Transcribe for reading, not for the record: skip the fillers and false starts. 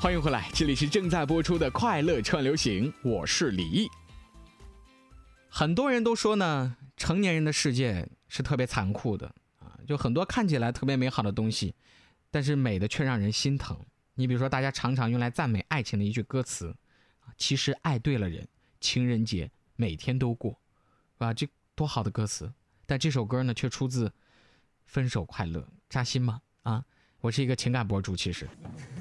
欢迎回来，这里是正在播出的快乐串流行，我是李毅。很多人都说呢，成年人的世界是特别残酷的啊，就很多看起来特别美好的东西，但是美的却让人心疼。你比如说大家常常用来赞美爱情的一句歌词，其实爱对了人，情人节每天都过，是吧？这多好的歌词，但这首歌呢却出自分手快乐，扎心吗？啊，我是一个情感博主，其实